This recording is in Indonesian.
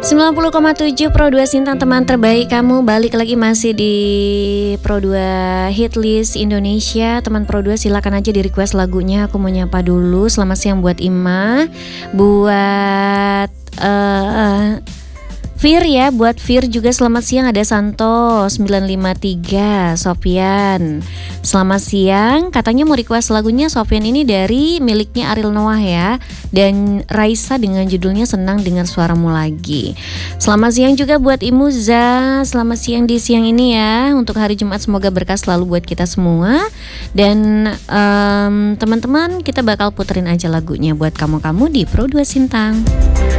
90,7 Pro 2 Sintang, teman terbaik kamu. Balik lagi masih di Pro 2 Hitlist Indonesia. Teman Pro 2 silakan aja di request lagunya. Aku mau nyapa dulu. Selamat siang buat Ima, buat Fir ya, buat Fir juga selamat siang. Ada Santo 953, Sofyan selamat siang. Katanya mau request lagunya Sofyan ini dari miliknya Ariel Noah ya, dan Raisa dengan judulnya Senang Dengar Suaramu Lagi. Selamat siang juga buat Imuza. Selamat siang di siang ini ya. Untuk hari Jumat semoga berkah selalu buat kita semua. Dan teman-teman, kita bakal puterin aja lagunya buat kamu-kamu di Pro 2 Sintang.